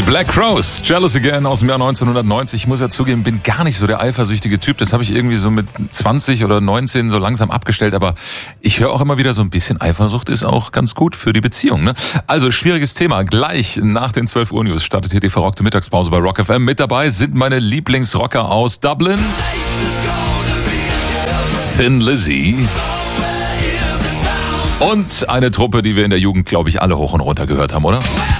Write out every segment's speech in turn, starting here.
Die Black Crowes, Jealous Again aus dem Jahr 1990. Ich muss ja zugeben, bin gar nicht so der eifersüchtige Typ. Das habe ich irgendwie so mit 20 oder 19 so langsam abgestellt. Aber ich höre auch immer wieder, so ein bisschen Eifersucht ist auch ganz gut für die Beziehung. Ne? Also schwieriges Thema. Gleich nach den 12 Uhr News startet hier die verrockte Mittagspause bei Rock FM. Mit dabei sind meine Lieblingsrocker aus Dublin. Thin Lizzy. Und eine Truppe, die wir in der Jugend, glaube ich, alle hoch und runter gehört haben, oder?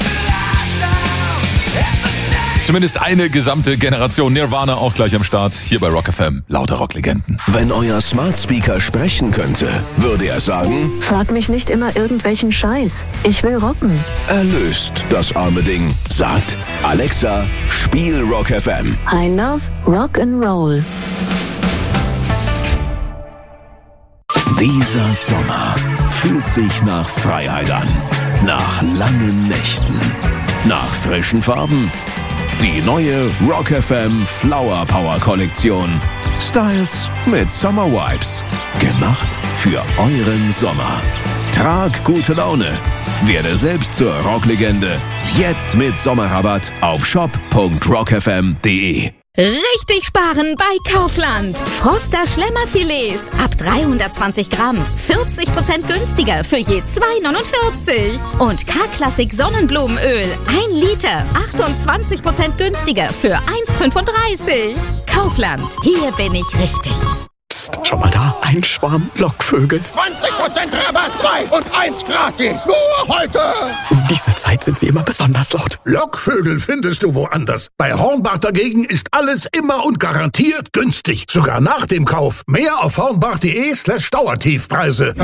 Zumindest eine gesamte Generation. Nirvana auch gleich am Start. Hier bei Rock FM. Lauter Rocklegenden. Wenn euer Smart Speaker sprechen könnte, würde er sagen: Frag mich nicht immer irgendwelchen Scheiß. Ich will rocken. Erlöst das arme Ding. Sagt: Alexa, spiel Rock FM. I love Rock and Roll. Dieser Sommer fühlt sich nach Freiheit an. Nach langen Nächten. Nach frischen Farben. Die neue Rock FM Flower Power Kollektion. Styles mit Summer Vibes. Gemacht für euren Sommer. Trag gute Laune. Werde selbst zur Rocklegende. Jetzt mit Sommerrabatt auf shop.rockfm.de. Richtig sparen bei Kaufland. Froster Schlemmerfilets ab 320 Gramm. 40% günstiger für je 2,49. Und K-Klassik Sonnenblumenöl 1 Liter. 28% günstiger für 1,35. Kaufland. Hier bin ich richtig. Psst, schon mal da? Ein Schwarm Lockvögel. 20% Rabatt, 2 und 1 gratis. Nur heute. Um diese Zeit sind sie immer besonders laut. Lockvögel findest du woanders. Bei Hornbach dagegen ist alles immer und garantiert günstig. Sogar nach dem Kauf. Mehr auf hornbach.de/Dauertiefpreise.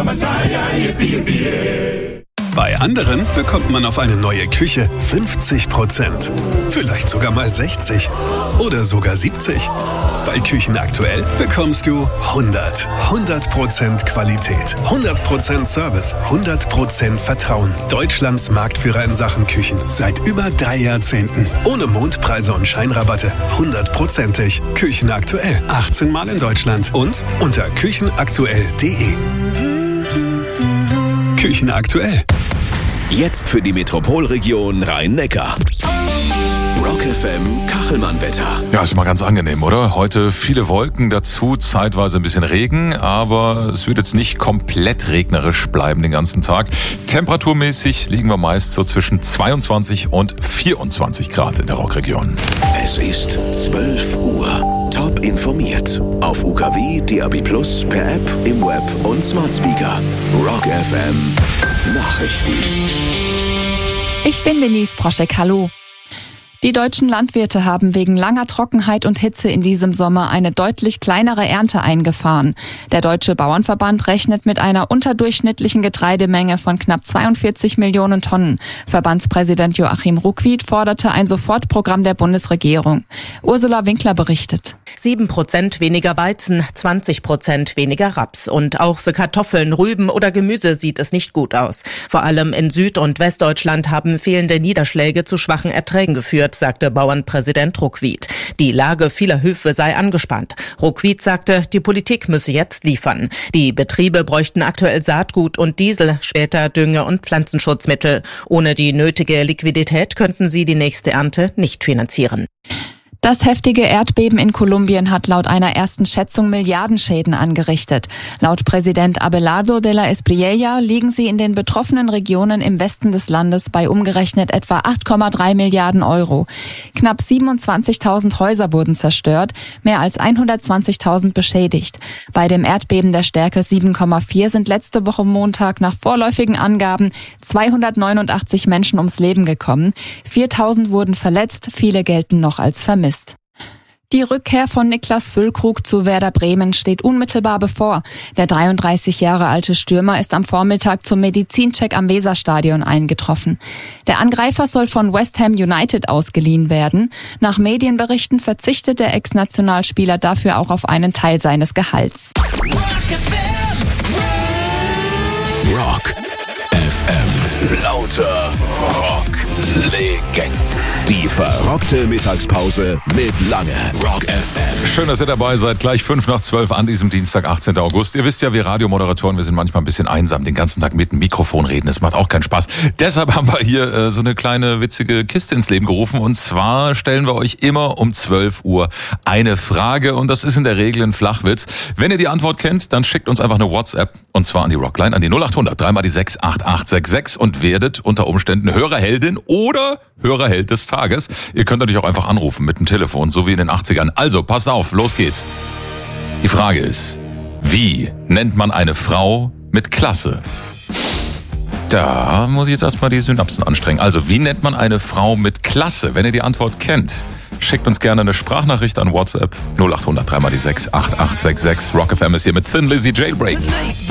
Bei anderen bekommt man auf eine neue Küche 50%. Vielleicht sogar mal 60. Oder sogar 70. Bei Küchen aktuell bekommst du 100% Qualität, 100% Service, 100% Vertrauen. Deutschlands Marktführer in Sachen Küchen. Seit über 3 Jahrzehnten. Ohne Mondpreise und Scheinrabatte. 100%ig. Küchen aktuell. 18 Mal in Deutschland. Und unter küchenaktuell.de. Küchen aktuell. Jetzt für die Metropolregion Rhein-Neckar. Rock FM Kachelmann-Wetter. Ja, ist mal ganz angenehm, oder? Heute viele Wolken, dazu zeitweise ein bisschen Regen, aber es wird jetzt nicht komplett regnerisch bleiben den ganzen Tag. Temperaturmäßig liegen wir meist so zwischen 22 und 24 Grad in der Rockregion. Es ist 12 Uhr. Top informiert. Auf UKW, DAB+, per App, im Web und Smart Speaker. Rock FM Nachrichten. Ich bin Denise Proschek, hallo. Die deutschen Landwirte haben wegen langer Trockenheit und Hitze in diesem Sommer eine deutlich kleinere Ernte eingefahren. Der Deutsche Bauernverband rechnet mit einer unterdurchschnittlichen Getreidemenge von knapp 42 Millionen Tonnen. Verbandspräsident Joachim Ruckwied forderte ein Sofortprogramm der Bundesregierung. Ursula Winkler berichtet. 7% weniger Weizen, 20% weniger Raps. Und auch für Kartoffeln, Rüben oder Gemüse sieht es nicht gut aus. Vor allem in Süd- und Westdeutschland haben fehlende Niederschläge zu schwachen Erträgen geführt, sagte Bauernpräsident Ruckwied. Die Lage vieler Höfe sei angespannt. Ruckwied sagte, die Politik müsse jetzt liefern. Die Betriebe bräuchten aktuell Saatgut und Diesel, später Dünge- und Pflanzenschutzmittel. Ohne die nötige Liquidität könnten sie die nächste Ernte nicht finanzieren. Das heftige Erdbeben in Kolumbien hat laut einer ersten Schätzung Milliardenschäden angerichtet. Laut Präsident Abelardo de la Espriella liegen sie in den betroffenen Regionen im Westen des Landes bei umgerechnet etwa 8,3 Milliarden Euro. Knapp 27.000 Häuser wurden zerstört, mehr als 120.000 beschädigt. Bei dem Erdbeben der Stärke 7,4 sind letzte Woche Montag nach vorläufigen Angaben 289 Menschen ums Leben gekommen. 4.000 wurden verletzt, viele gelten noch als vermisst. Die Rückkehr von Niklas Füllkrug zu Werder Bremen steht unmittelbar bevor. Der 33 Jahre alte Stürmer ist am Vormittag zum Medizincheck am Weserstadion eingetroffen. Der Angreifer soll von West Ham United ausgeliehen werden. Nach Medienberichten verzichtet der Ex-Nationalspieler dafür auch auf einen Teil seines Gehalts. Rock FM. Lauter Rocklegenden. Die verrockte Mittagspause mit Lange. Rock FM. Schön, dass ihr dabei seid. Gleich 5:12 an diesem Dienstag, 18. August. Ihr wisst ja, wir Radiomoderatoren, wir sind manchmal ein bisschen einsam. Den ganzen Tag mit dem Mikrofon reden, das macht auch keinen Spaß. Deshalb haben wir hier so eine kleine witzige Kiste ins Leben gerufen. Und zwar stellen wir euch immer um 12 Uhr eine Frage. Und das ist in der Regel ein Flachwitz. Wenn ihr die Antwort kennt, dann schickt uns einfach eine WhatsApp. Und zwar an die Rockline, an die 0800 3 mal die 6 8866 und werdet unter Umständen Hörerheldin oder Hörerheld des Tages. Ihr könnt natürlich auch einfach anrufen mit dem Telefon, so wie in den 80ern. Also, passt auf, los geht's. Die Frage ist, wie nennt man eine Frau mit Klasse? Da muss ich jetzt erstmal die Synapsen anstrengen. Also, wie nennt man eine Frau mit Klasse? Wenn ihr die Antwort kennt, schickt uns gerne eine Sprachnachricht an WhatsApp 0800 3 mal die 6 8866. Rock FM ist hier mit Thin Lizzy Jailbreak.